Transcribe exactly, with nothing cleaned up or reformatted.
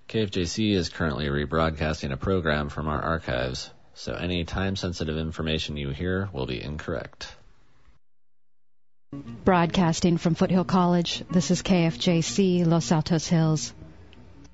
K F J C is currently rebroadcasting a program from our archives, so any time-sensitive information you hear will be incorrect. Broadcasting from Foothill College, this is K F J C, Los Altos Hills.